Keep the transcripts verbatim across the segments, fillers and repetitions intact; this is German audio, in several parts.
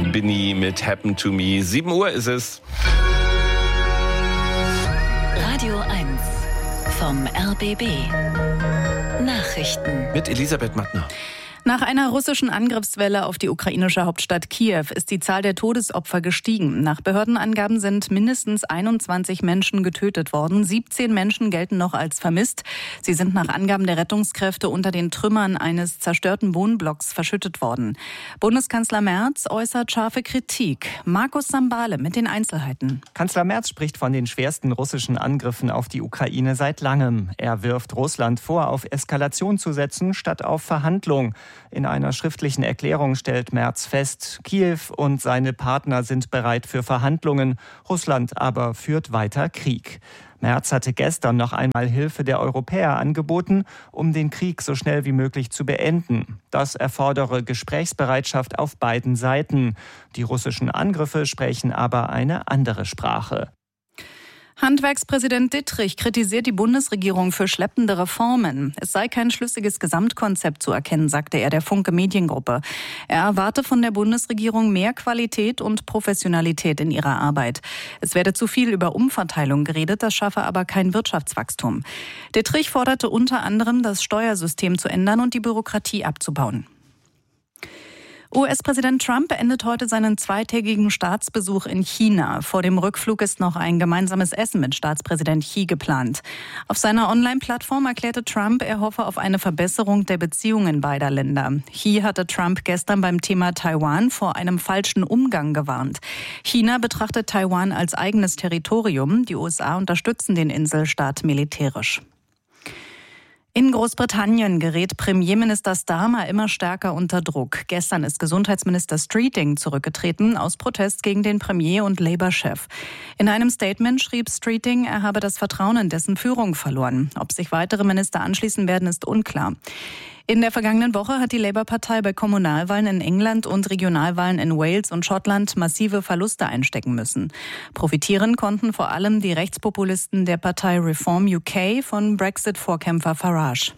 Binny mit Happen to Me. sieben Uhr ist es. Radio eins vom R B B. Nachrichten mit Elisabeth Mattner. Nach einer russischen Angriffswelle auf die ukrainische Hauptstadt Kiew ist die Zahl der Todesopfer gestiegen. Nach Behördenangaben sind mindestens einundzwanzig Menschen getötet worden. siebzehn Menschen gelten noch als vermisst. Sie sind nach Angaben der Rettungskräfte unter den Trümmern eines zerstörten Wohnblocks verschüttet worden. Bundeskanzler Merz äußert scharfe Kritik. Markus Sambale mit den Einzelheiten. Kanzler Merz spricht von den schwersten russischen Angriffen auf die Ukraine seit langem. Er wirft Russland vor, auf Eskalation zu setzen, statt auf Verhandlung. In einer schriftlichen Erklärung stellt Merz fest, Kiew und seine Partner sind bereit für Verhandlungen, Russland aber führt weiter Krieg. Merz hatte gestern noch einmal Hilfe der Europäer angeboten, um den Krieg so schnell wie möglich zu beenden. Das erfordere Gesprächsbereitschaft auf beiden Seiten. Die russischen Angriffe sprechen aber eine andere Sprache. Handwerkspräsident Dittrich kritisiert die Bundesregierung für schleppende Reformen. Es sei kein schlüssiges Gesamtkonzept zu erkennen, sagte er der Funke Mediengruppe. Er erwarte von der Bundesregierung mehr Qualität und Professionalität in ihrer Arbeit. Es werde zu viel über Umverteilung geredet, das schaffe aber kein Wirtschaftswachstum. Dittrich forderte unter anderem, das Steuersystem zu ändern und die Bürokratie abzubauen. U S-Präsident Trump beendet heute seinen zweitägigen Staatsbesuch in China. Vor dem Rückflug ist noch ein gemeinsames Essen mit Staatspräsident Xi geplant. Auf seiner Online-Plattform erklärte Trump, er hoffe auf eine Verbesserung der Beziehungen beider Länder. Xi hatte Trump gestern beim Thema Taiwan vor einem falschen Umgang gewarnt. China betrachtet Taiwan als eigenes Territorium. Die U S A unterstützen den Inselstaat militärisch. In Großbritannien gerät Premierminister Starmer immer stärker unter Druck. Gestern ist Gesundheitsminister Streeting zurückgetreten aus Protest gegen den Premier und Labour-Chef. In einem Statement schrieb Streeting, er habe das Vertrauen in dessen Führung verloren. Ob sich weitere Minister anschließen werden, ist unklar. In der vergangenen Woche hat die Labour-Partei bei Kommunalwahlen in England und Regionalwahlen in Wales und Schottland massive Verluste einstecken müssen. Profitieren konnten vor allem die Rechtspopulisten der Partei Reform U K von Brexit-Vorkämpfer Farage.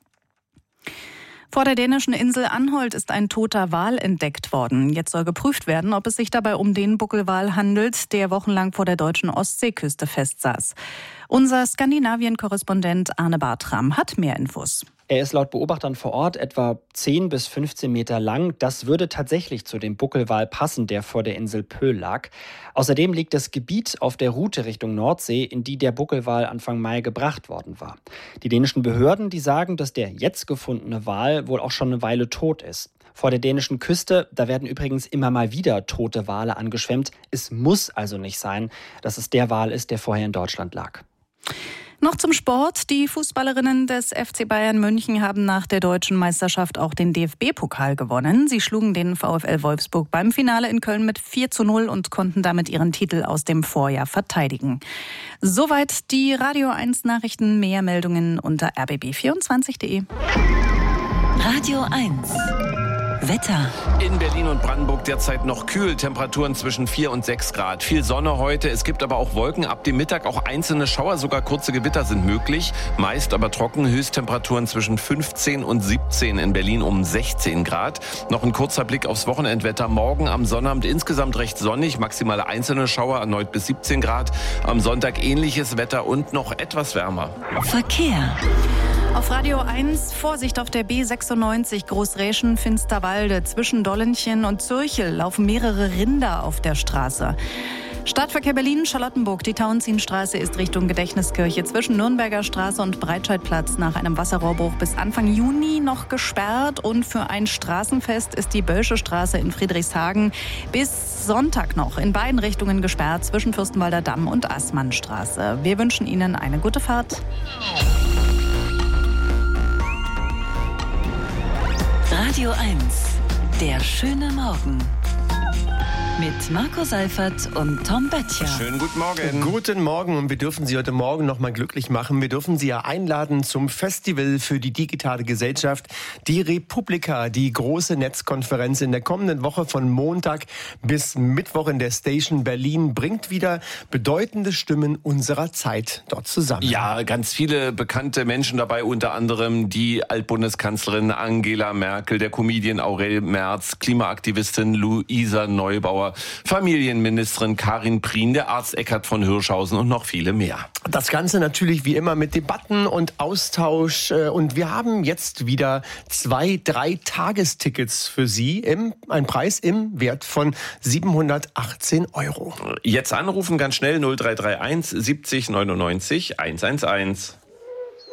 Vor der dänischen Insel Anholt ist ein toter Wal entdeckt worden. Jetzt soll geprüft werden, ob es sich dabei um den Buckelwal handelt, der wochenlang vor der deutschen Ostseeküste festsaß. Unser Skandinavien-Korrespondent Arne Bartram hat mehr Infos. Er ist laut Beobachtern vor Ort etwa zehn bis fünfzehn Meter lang. Das würde tatsächlich zu dem Buckelwal passen, der vor der Insel Pöhl lag. Außerdem liegt das Gebiet auf der Route Richtung Nordsee, in die der Buckelwal Anfang Mai gebracht worden war. Die dänischen Behörden, die sagen, dass der jetzt gefundene Wal wohl auch schon eine Weile tot ist. Vor der dänischen Küste, da werden übrigens immer mal wieder tote Wale angeschwemmt. Es muss also nicht sein, dass es der Wal ist, der vorher in Deutschland lag. Noch zum Sport. Die Fußballerinnen des F C Bayern München haben nach der deutschen Meisterschaft auch den D F B-Pokal gewonnen. Sie schlugen den VfL Wolfsburg beim Finale in Köln mit vier zu null und konnten damit ihren Titel aus dem Vorjahr verteidigen. Soweit die Radio eins Nachrichten. Mehr Meldungen unter r b b vierundzwanzig punkt d e. Radio eins Wetter. In Berlin und Brandenburg derzeit noch kühl, Temperaturen zwischen vier und sechs Grad. Viel Sonne heute, es gibt aber auch Wolken. Ab dem Mittag auch einzelne Schauer, sogar kurze Gewitter sind möglich. Meist aber trocken, Höchsttemperaturen zwischen fünfzehn und siebzehn, in Berlin um sechzehn Grad. Noch ein kurzer Blick aufs Wochenendwetter. Morgen am Sonnabend insgesamt recht sonnig, maximale einzelne Schauer erneut bis siebzehn Grad. Am Sonntag ähnliches Wetter und noch etwas wärmer. Verkehr. Auf Radio eins, Vorsicht auf der B sechsundneunzig Großräschen-Finsterwalde. Zwischen Dollenchen und Zürchel laufen mehrere Rinder auf der Straße. Stadtverkehr Berlin-Charlottenburg. Die Tauentzienstraße ist Richtung Gedächtniskirche zwischen Nürnberger Straße und Breitscheidplatz nach einem Wasserrohrbruch bis Anfang Juni noch gesperrt. Und für ein Straßenfest ist die Bölsche Straße in Friedrichshagen bis Sonntag noch in beiden Richtungen gesperrt zwischen Fürstenwalder Damm und Assmannstraße. Wir wünschen Ihnen eine gute Fahrt. Radio eins, der schöne Morgen. Mit Marco Seifert und Tom Böttcher. Schönen guten Morgen. Guten Morgen, und wir dürfen Sie heute Morgen noch mal glücklich machen. Wir dürfen Sie ja einladen zum Festival für die digitale Gesellschaft, die Republika, die große Netzkonferenz in der kommenden Woche von Montag bis Mittwoch in der Station Berlin bringt wieder bedeutende Stimmen unserer Zeit dort zusammen. Ja, ganz viele bekannte Menschen dabei, unter anderem die Altbundeskanzlerin Angela Merkel, der Comedian Aurel Merz, Klimaaktivistin Luisa Neubauer, Familienministerin Karin Prien, der Arzt Eckhard von Hirschhausen und noch viele mehr. Das Ganze natürlich wie immer mit Debatten und Austausch. Und wir haben jetzt wieder zwei, drei Tagestickets für Sie. Im, ein Preis im Wert von siebenhundertachtzehn Euro. Jetzt anrufen, ganz schnell null drei drei eins siebzig neunundneunzig hundertelf.